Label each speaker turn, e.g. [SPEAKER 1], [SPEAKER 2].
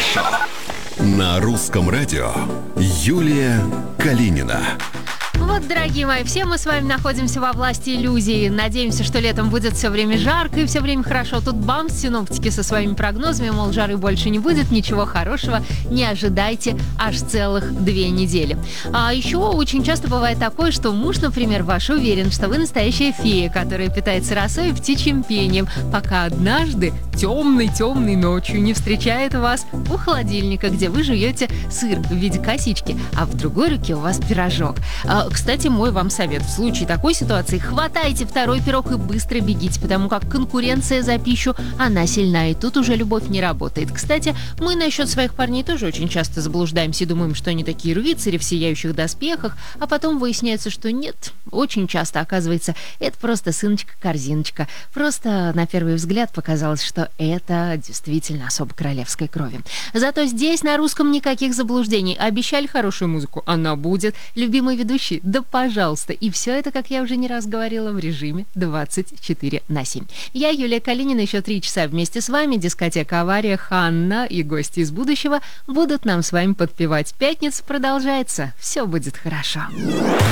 [SPEAKER 1] хорошо. На русском радио Юлия Калинина.
[SPEAKER 2] Вот, дорогие мои, все мы с вами находимся во власти иллюзий. Надеемся, что летом будет все время жарко и все время хорошо. Тут бамс, синоптики со своими прогнозами, мол, жары больше не будет, ничего хорошего не ожидайте аж целых 2 недели. А еще очень часто бывает такое, что муж, например, ваш уверен, что вы настоящая фея, которая питается росой и птичьим пением, пока однажды темной ночью не встречает вас у холодильника, где вы жуете сыр в виде косички, а в другой руке у вас пирожок. Кстати, мой вам совет. В случае такой ситуации хватайте второй пирог и быстро бегите, потому как конкуренция за пищу, она сильна, и тут уже любовь не работает. Кстати, мы насчет своих парней тоже очень часто заблуждаемся и думаем, что они такие рыцари в сияющих доспехах, а потом выясняется, что нет. Очень часто, оказывается, это просто сыночка-корзиночка. Просто на первый взгляд показалось, что это действительно особо королевской крови. Зато здесь на русском никаких заблуждений. Обещали хорошую музыку, она будет. Любимый ведущий, да пожалуйста. И все это, как я уже не раз говорила, в режиме 24/7. Я, Юлия Калинина, еще 3 часа вместе с вами. Дискотека «Авария», Ханна и гости из будущего будут нам с вами подпевать. Пятница продолжается. Все будет хорошо.